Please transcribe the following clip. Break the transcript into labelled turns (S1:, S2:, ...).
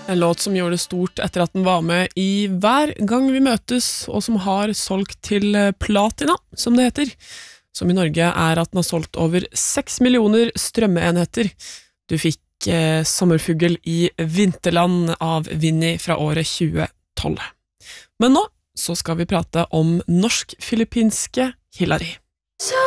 S1: En låt som gjorde det stort etter at den var med i Hver gang vi møtes, og som har solgt til platina, som det heter. Som i Norge er at den har solgt over 6 millioner strømmeenheter. Du fikk Sommerfugl i Vinterland av Vinni fra året 2012. Men nå så skal vi prate om norsk-filippinske Hillary.